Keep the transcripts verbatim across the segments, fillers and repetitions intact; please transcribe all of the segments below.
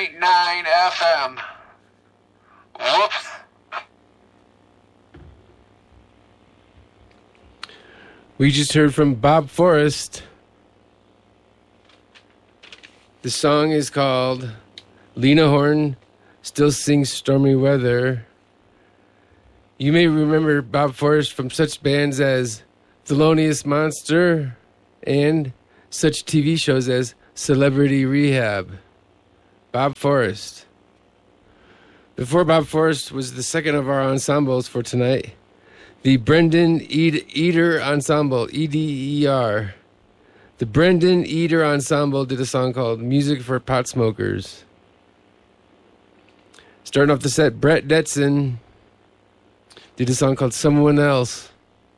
point nine F M. Whoops. We just heard from Bob Forrest. The song is called Lena Horne Still Sings Stormy Weather. You may remember Bob Forrest from such bands as Thelonious Monster and such T V shows as Celebrity Rehab. Bob Forrest. Before Bob Forrest was the second of our ensembles for tonight. The Brendan Eder Ensemble, E D E R. The Brendan Eder Ensemble did a song called Music for Pot Smokers. Starting off the set, Brett Detson did a song called Someone Else.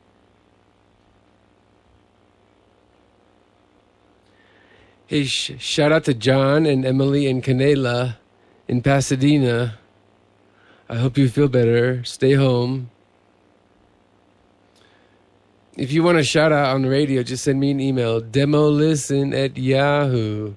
Hey, sh- shout out to John and Emily and Canela in Pasadena. I hope you feel better. Stay home. If you want a shout out on the radio, just send me an email. Demolisten at Yahoo.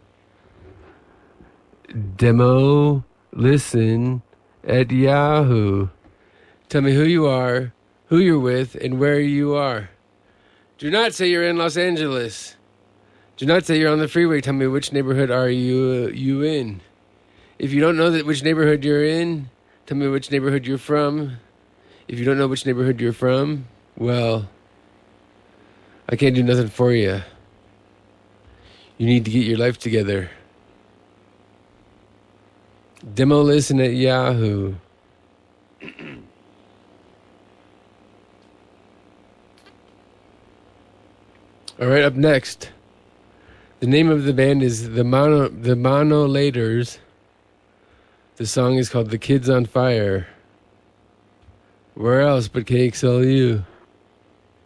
Demolisten at Yahoo. Tell me who you are, who you're with, and where you are. Do not say you're in Los Angeles. Do not say you're on the freeway. Tell me which neighborhood are you uh, you in. If you don't know that which neighborhood you're in, tell me which neighborhood you're from. If you don't know which neighborhood you're from, well, I can't do nothing for you. You need to get your life together. Demolisten at Yahoo. All right, up next. The name of the band is the Mono the Monolators. The song is called The Kids on Fire. Where else but K X L U?